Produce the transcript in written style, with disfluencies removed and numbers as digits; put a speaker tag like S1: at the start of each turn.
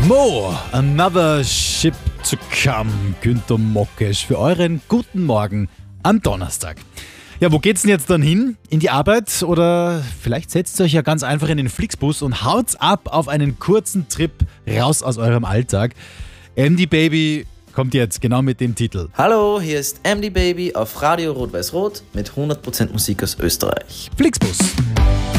S1: Mo, another ship to come, Günther Mockesch, für euren guten Morgen am Donnerstag. Ja, wo geht's denn jetzt dann hin? In die Arbeit? Oder vielleicht setzt ihr euch ja ganz einfach in den Flixbus und haut's ab auf einen kurzen Trip raus aus eurem Alltag. MD Baby kommt jetzt genau mit dem Titel.
S2: Hallo, hier ist MD Baby auf Radio Rot-Weiß-Rot mit 100% Musik aus Österreich.
S1: Flixbus.